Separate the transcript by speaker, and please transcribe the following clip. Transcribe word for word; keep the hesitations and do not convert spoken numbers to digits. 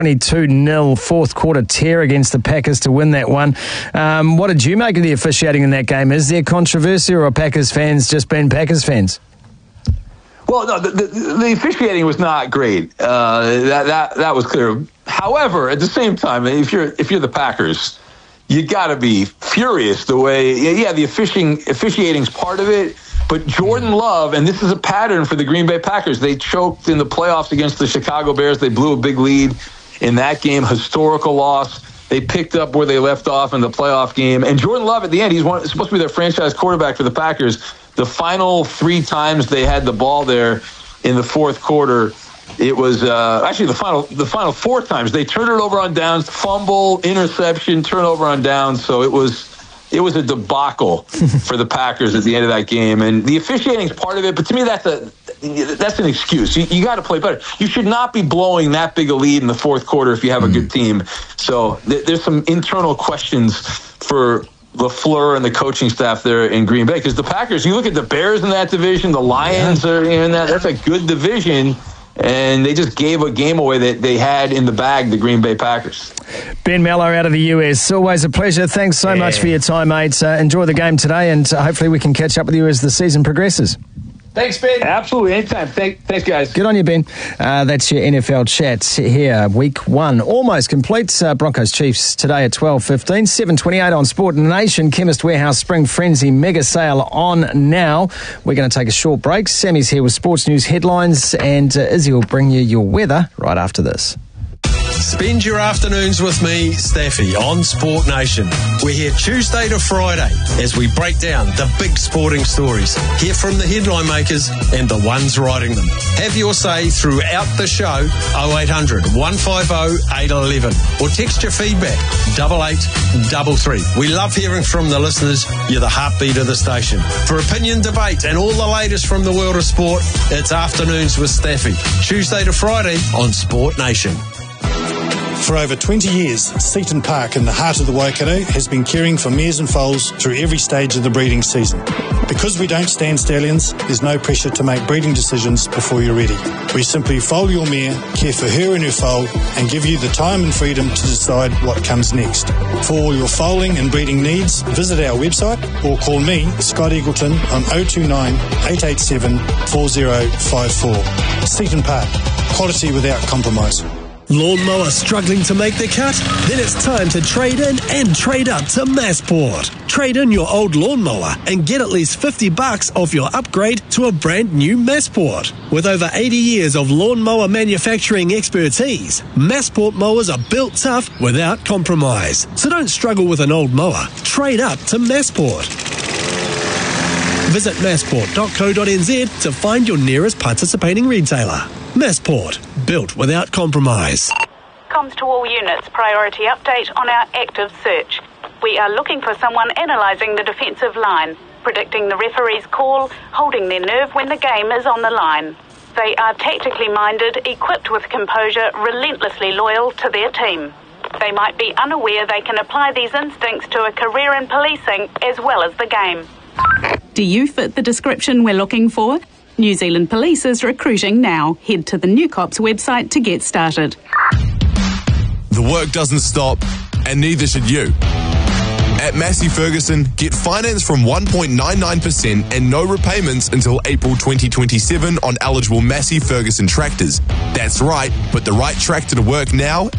Speaker 1: twenty-two nil fourth quarter tear against the Packers to win that one. Um, what did you make of the officiating in that game? Is there controversy, or are Packers fans just being Packers fans?
Speaker 2: Well, no, the, the, the officiating was not great. Uh, that that that was clear. However, at the same time, if you're if you're the Packers, you got to be furious the way. Yeah, the officiating officiating's part of it. But Jordan Love, and this is a pattern for the Green Bay Packers, they choked in the playoffs against the Chicago Bears. They blew a big lead in that game, historical loss. They picked up where they left off in the playoff game. And Jordan Love, at the end, he's one, supposed to be their franchise quarterback for the Packers. The final three times they had the ball there in the fourth quarter, it was uh, actually the final the final four times. They turned it over on downs, fumble, interception, turnover on downs. So it was... It was a debacle for the Packers at the end of that game, and the officiating is part of it. But to me, that's a that's an excuse. You, you got to play better. You should not be blowing that big a lead in the fourth quarter if you have a good team. So th- there's some internal questions for LaFleur and the coaching staff there in Green Bay, because the Packers. You look at the Bears in that division, the Lions are in that. That's a good division. And they just gave a game away that they had in the bag, the Green Bay Packers.
Speaker 1: Ben Mello out of the U S. Always a pleasure. Thanks so yeah. much for your time, mate. Uh, enjoy the game today, and uh, hopefully we can catch up with you as the season progresses.
Speaker 2: Thanks, Ben. Absolutely. Anytime. Thank, thanks, guys.
Speaker 1: Good on you, Ben. Uh, that's your N F L chat here. Week one almost complete. Uh, Broncos Chiefs today at twelve fifteen. seven twenty-eight on Sport Nation. Chemist Warehouse Spring Frenzy mega sale on now. We're going to take a short break. Sammy's here with sports news headlines, and uh, Izzy will bring you your weather right after this.
Speaker 3: Spend your afternoons with me, Staffy, on Sport Nation. We're here Tuesday to Friday as we break down the big sporting stories, hear from the headline makers and the ones writing them. Have your say throughout the show, oh eight hundred, one five oh, eight one one, or text your feedback, double eight double three. We love hearing from the listeners. You're the heartbeat of the station. For opinion, debate and all the latest from the world of sport, it's Afternoons with Staffy, Tuesday to Friday on Sport Nation.
Speaker 4: For over twenty years, Seaton Park in the heart of the Waikato has been caring for mares and foals through every stage of the breeding season. Because we don't stand stallions, there's no pressure to make breeding decisions before you're ready. We simply foal your mare, care for her and her foal, and give you the time and freedom to decide what comes next. For all your foaling and breeding needs, visit our website or call me, Scott Eagleton, on oh two nine, eight eight seven, four oh five four. Seaton Park, quality without compromise.
Speaker 5: Lawnmower struggling to make the cut? Then it's time to trade in and trade up to Massport. Trade in your old lawnmower and get at least fifty bucks off your upgrade to a brand new Massport. With over eighty years of lawnmower manufacturing expertise, Massport mowers are built tough without compromise. So don't struggle with an old mower. Trade up to Massport. Visit massport dot co dot n z to find your nearest participating retailer. Massport, built without compromise.
Speaker 6: Comms to all units, priority update on our active search. We are looking for someone analysing the defensive line, predicting the referee's call, holding their nerve when the game is on the line. They are tactically minded, equipped with composure, relentlessly loyal to their team. They might be unaware they can apply these instincts to a career in policing as well as the game.
Speaker 7: Do you fit the description we're looking for? New Zealand Police is recruiting now. Head to the New Cops website to get started.
Speaker 8: The work doesn't stop, and neither should you. At Massey Ferguson, get finance from one point nine nine percent and no repayments until April twenty twenty-seven on eligible Massey Ferguson tractors. That's right, put the right tractor to work now